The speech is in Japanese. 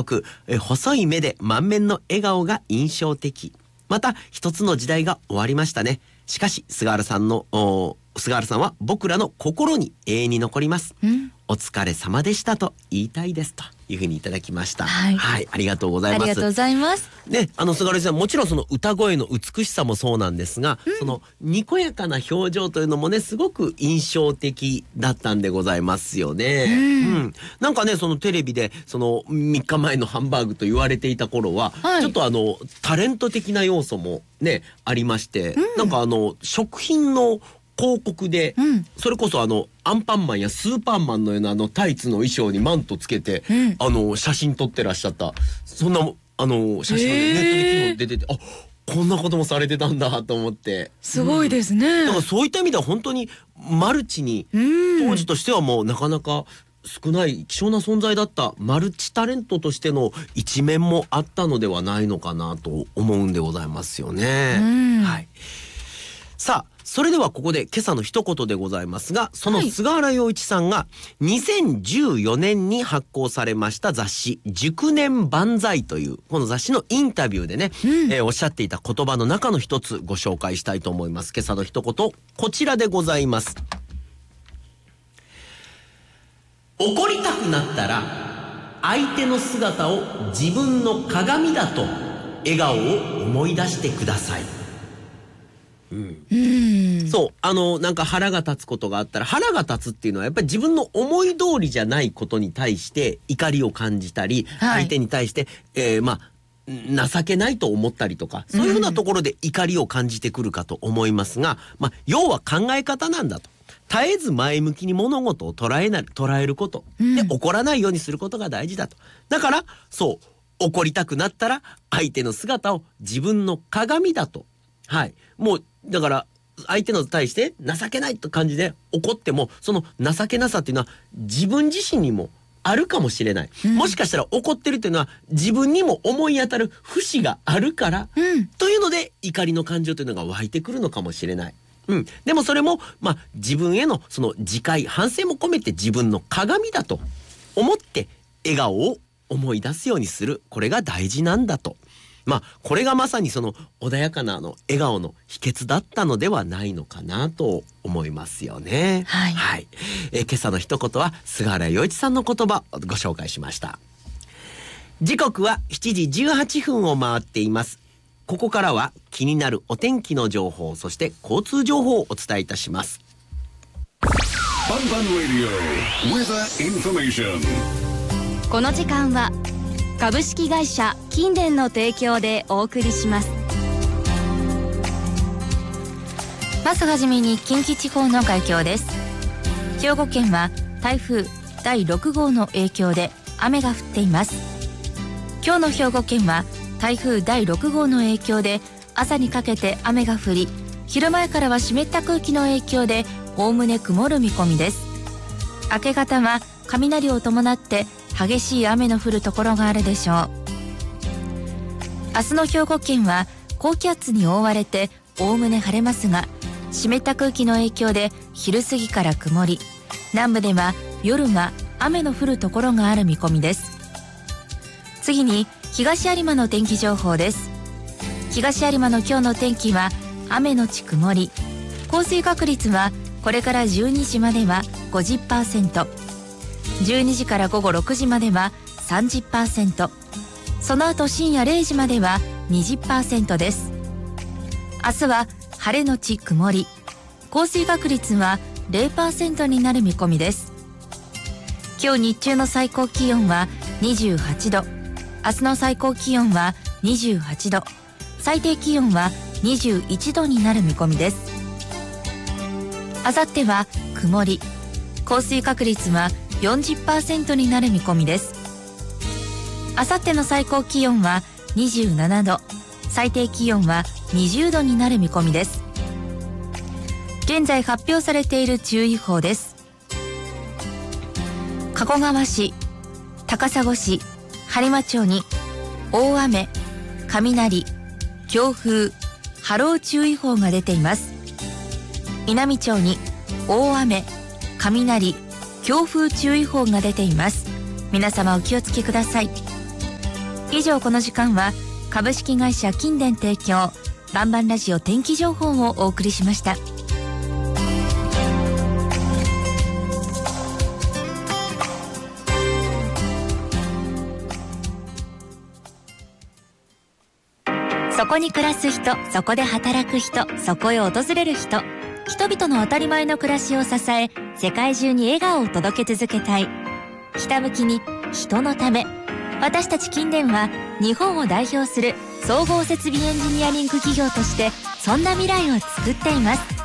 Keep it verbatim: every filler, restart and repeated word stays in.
くえ細い目で満面の笑顔が印象的。また一つの時代が終わりましたね。しかし菅原さんの菅原さんは僕らの心に永遠に残ります、うん、お疲れ様でしたと言いたいですというふうにいただきました。はい、はい、ありがとうございます。 ありがとうございます。 ね、あの菅原さんもちろんその歌声の美しさもそうなんですが、うん、そのにこやかな表情というのもねすごく印象的だったんでございますよね、うんうん、なんかねそのテレビでそのみっかまえのハンバーグと言われていた頃は、はい、ちょっとあのタレント的な要素もねありまして、うん、なんかあの食品の広告で、うん、それこそあのアンパンマンやスーパーマンのようなあのタイツの衣装にマントつけて、うん、あの写真撮ってらっしゃったそんなあの写真が、ね、ネットで昨日出てて、あこんなこともされてたんだと思って、 すごいですね、うん、 だからそういった意味では本当にマルチに、うん、当時としてはもうなかなか少ない希少な存在だったマルチタレントとしての一面もあったのではないのかなと思うんでございますよね、うん、はい。さあそれではここで今朝の一言でございますが、その菅原洋一さんがにせんじゅうよねんに発行されました雑誌熟年万歳というこの雑誌のインタビューでね、うんえー、おっしゃっていた言葉の中の一つご紹介したいと思います。今朝の一言こちらでございます。怒りたくなったら相手の姿を自分の鏡だと笑顔を思い出してください。うん、うんそうあのなんか腹が立つことがあったら腹が立つっていうのはやっぱり自分の思い通りじゃないことに対して怒りを感じたり、はい、相手に対して、えー、まあ情けないと思ったりとかそういうふうなところで怒りを感じてくるかと思いますが、うんまあ、要は考え方なんだと。絶えず前向きに物事を捉えな捉えること、うん、で怒らないようにすることが大事だと。だからそう怒りたくなったら相手の姿を自分の鏡だと。はいもうだから相手の対して情けないと感じで怒ってもその情けなさっていうのは自分自身にもあるかもしれない、うん、もしかしたら怒ってるっていうのは自分にも思い当たる節があるから、うん、というので怒りの感情というのが湧いてくるのかもしれない、うん、でもそれも、まあ、自分へのその自戒反省も込めて自分の鏡だと思って笑顔を思い出すようにするこれが大事なんだと。まあこれがまさにその穏やかなあの笑顔の秘訣だったのではないのかなと思いますよね。はい、はいえー、今朝の一言は菅原洋一さんの言葉をご紹介しました。時刻はしちじじゅうはっぷんを回っています。ここからは気になるお天気の情報そして交通情報をお伝えいたします。 バンバンラディオウェザーインフォメーション。 この時間は株式会社金電の提供でお送りします。 まずはじめに近畿地方の概況です。兵庫県は台風だいろくごうの影響で雨が降っています。今日の兵庫県は台風だいろくごうの影響で朝にかけて雨が降り、昼前からは湿った空気の影響でおおむね曇る見込みです。明け方は雷を伴って激しい雨の降るところがあるでしょう。明日の兵庫県は高気圧に覆われておおむね晴れますが、湿った空気の影響で昼過ぎから曇り、南部では夜は雨の降るところがある見込みです。次に東有馬の天気情報です。東有馬の今日の天気は雨のち曇り、降水確率はこれからじゅうにじまでは ごじゅっパーセント、じゅうにじから午後ろくじまでは さんじゅっパーセント、その後深夜れいじまでは にじゅっパーセント です。明日は晴れのち曇り、降水確率は ゼロパーセント になる見込みです。今日日中の最高気温はにじゅうはちど、明日の最高気温はにじゅうはちど、最低気温はにじゅういちどになる見込みです。あさっては曇り、降水確率は よんじゅっパーセント になる見込みです。あさっての最高気温はにじゅうななど、最低気温はにじゅうどになる見込みです。現在発表されている注意報です。加古川市、高砂市、播磨町に大雨、雷、強風、波浪注意報が出ています。稲美町に大雨、雷、強風注意報が出ています。皆様お気をつけください。 以上、この時間は株式会社金電提供バンバンラジオ天気情報をお送りしました。そこに暮らす人、そこで働く人、そこへ訪れる人、人々の当たり前の暮らしを支え、世界中に笑顔を届け続けたい。ひたむきに人のため、私たち金電は日本を代表する総合設備エンジニアリング企業としてそんな未来を作っています。